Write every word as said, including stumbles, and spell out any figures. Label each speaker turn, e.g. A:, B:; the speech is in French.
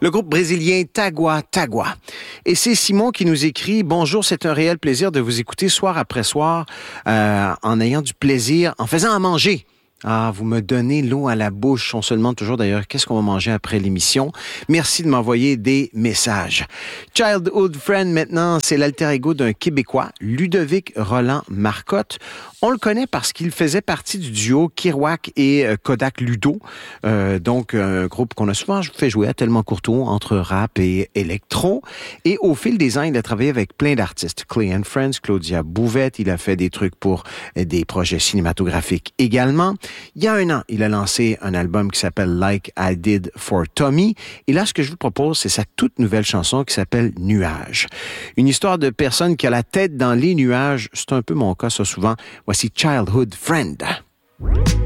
A: le groupe brésilien Tagua Tagua. Et c'est Simon qui nous écrit « Bonjour, c'est un réel plaisir de vous écouter soir après soir euh, en ayant du plaisir, en faisant à manger. » Ah, vous me donnez l'eau à la bouche. On se demande toujours d'ailleurs qu'est-ce qu'on va manger après l'émission. Merci de m'envoyer des messages. Childhood Friend maintenant, c'est l'alter ego d'un Québécois, Ludovic Roland Marcotte. On le connaît parce qu'il faisait partie du duo Kerouac et Kodak Ludo. Euh, donc, un groupe qu'on a souvent fait jouer à Tellement Courteau entre rap et électro. Et au fil des ans, il a travaillé avec plein d'artistes. Clay and Friends, Claudia Bouvette. Il a fait des trucs pour des projets cinématographiques également. Il y a un an, il a lancé un album qui s'appelle Like I Did for Tommy. Et là, ce que je vous propose, c'est sa toute nouvelle chanson qui s'appelle Nuages. Une histoire de personne qui a la tête dans les nuages. C'est un peu mon cas, ça, souvent. Voici Childhood Friend.